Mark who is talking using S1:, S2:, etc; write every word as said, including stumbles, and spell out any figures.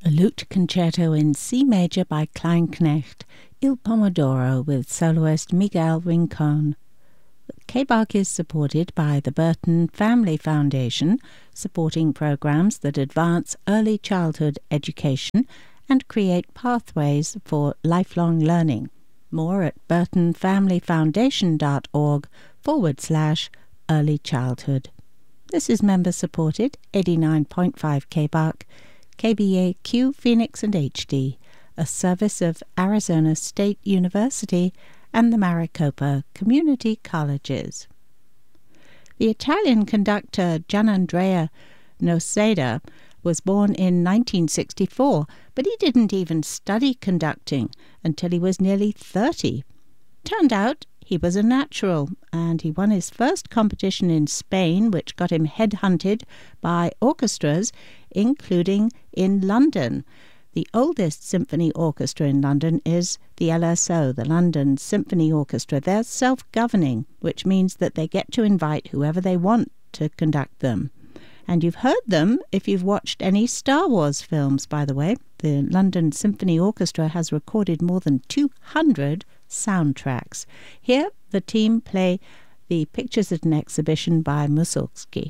S1: A lute concerto in C major by Kleinknecht, Il Pomodoro with soloist Miguel Rincon. K B A C is supported by the Burton Family Foundation, supporting programs that advance early childhood education and create pathways for lifelong learning. More at burtonfamilyfoundation.org forward slash early childhood. This is member-supported eighty-nine point five K B A C, K B A Q Phoenix and H D, a service of Arizona State University and the Maricopa Community Colleges. The Italian conductor Gianandrea Noseda was born in nineteen sixty-four, but he didn't even study conducting until he was nearly thirty. Turned out he was a natural, and he won his first competition in Spain, which got him headhunted by orchestras, including in London. The oldest symphony orchestra in London is the L S O, the London Symphony Orchestra. They're self-governing, which means that they get to invite whoever they want to conduct them. And you've heard them if you've watched any Star Wars films, by the way. The London Symphony Orchestra has recorded more than two hundred soundtracks. Here, the team play the Pictures at an Exhibition by Mussorgsky.